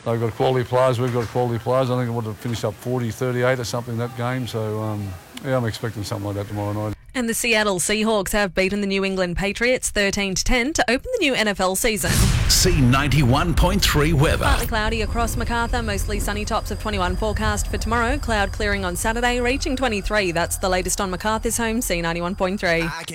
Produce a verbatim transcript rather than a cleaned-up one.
they've got quality players, we've got quality players. I think it would have finished up forty thirty-eight or something that game. So, um, yeah, I'm expecting something like that tomorrow night. And the Seattle Seahawks have beaten the New England Patriots thirteen to ten to open the new N F L season. C ninety-one point three weather. Partly cloudy across Macarthur, mostly sunny, tops of twenty-one forecast for tomorrow. Cloud clearing on Saturday, reaching twenty-three. That's the latest on Macarthur's home, C ninety-one point three.